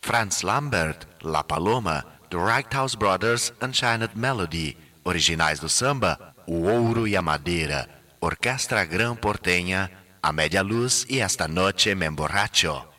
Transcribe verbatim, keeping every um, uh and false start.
Franz Lambert, La Paloma, The Righthouse Brothers, Enchanted Melody, originais do samba, O Ouro e a Madeira, Orquestra Gran Portenha, A Média Luz e Esta Noche Me Emborracho.